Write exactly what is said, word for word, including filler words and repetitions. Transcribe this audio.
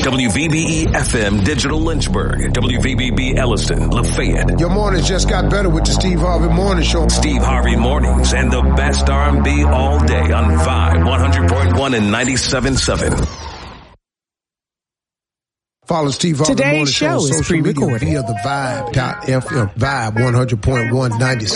W V B E F M Digital Lynchburg, W V B B Elliston, Lafayette. Your mornings just got better with the Steve Harvey Morning Show. Steve Harvey Mornings and the best R and B all day on Vibe one hundred point one and ninety-seven point seven. Follow Steve Harvey Today's Morning show Show is social media pre-recorded via the Vibe dot F M, Vibe one hundred point one, ninety-seven.